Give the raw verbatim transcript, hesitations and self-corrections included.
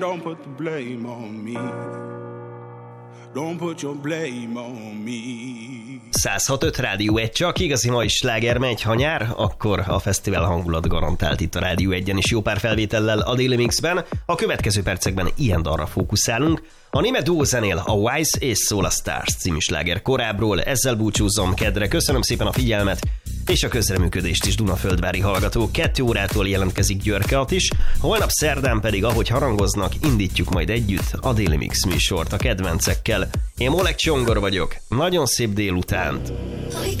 Don't put the blame on me. Don't put your blame on me. száz hat öt Rádió egy, csak igazi mai sláger megy, ha nyár, akkor a fesztivál hangulat garantált itt a Rádió egyen is jó pár felvétellel a Daily Mixben. A következő percekben ilyen dalra fókuszálunk. A német duó zenél a Wise és Soul Stars című sláger korábbról, ezzel búcsúzzom kedre. Köszönöm szépen a figyelmet és a közreműködést is, Dunaföldvári hallgatók. Kettő órától jelentkezik Györke Attis, holnap szerdán pedig, ahogy harangoznak, indítjuk majd együtt a Daily Mix műsort a kedvencekkel. Én Molek Csongor vagyok, nagyon szép délutánt!